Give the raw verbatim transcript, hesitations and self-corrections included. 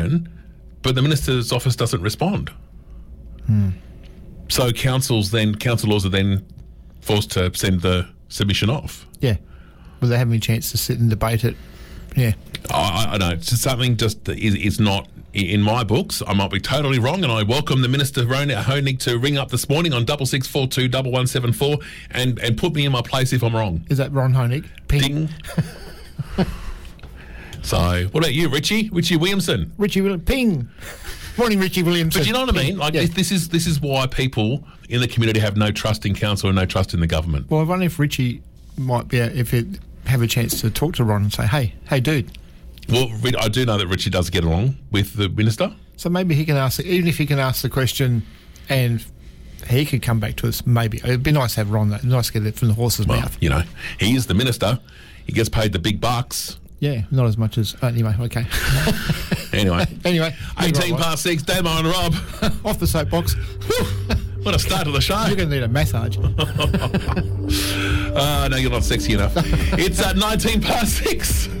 but the minister's office doesn't respond. Hmm. So councils then, councillors are then forced to send the submission off. Yeah. Will they have any chance to sit and debate it? Yeah. I, I know. It's just something just is, is not in my books. I might be totally wrong, and I welcome the Minister Rona Honig to ring up this morning on double six four two double one seven four and, and put me in my place if I'm wrong. Is that Ron Honig? Ping. Ding. So, what about you, Richie? Richie Williamson? Richie Williamson. Ping. Morning, Richie Williamson. But you know what I mean? Like Yeah. this, this is this is why people in the community have no trust in council and no trust in the government. Well, I wonder if Richie might be, if it have a chance to talk to Ron and say, hey, hey, dude. Well, I do know that Richie does get along with the minister. So maybe he can ask, even if he can ask the question and he could come back to us, maybe. It'd be nice to have Ron, though. Nice to get it from the horse's Well, mouth. you know, he is the minister. He gets paid the big bucks. Yeah, not as much as... Anyway, okay. Anyway. Anyway. eighteen right, past six, Damo and Rob. right. Off the soapbox. What a start to the show. You're going to need a massage. uh, no, you're not sexy enough. It's at nineteen past six.